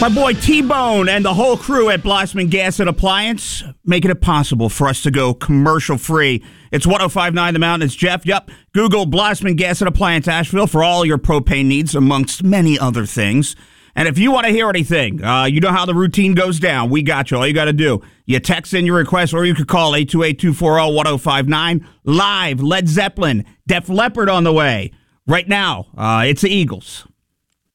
My boy T-Bone and the whole crew at Blossman Gas and Appliance making it possible for us to go commercial-free. It's 105.9 The Mountain. It's Jeff. Yep. Google Blossman Gas and Appliance Asheville for all your propane needs, amongst many other things. And if you want to hear anything, you know how the routine goes down. We got you. All you got to do, you text in your request, or you could call 828-240-1059. Live, Led Zeppelin, Def Leppard on the way. Right now, it's the Eagles.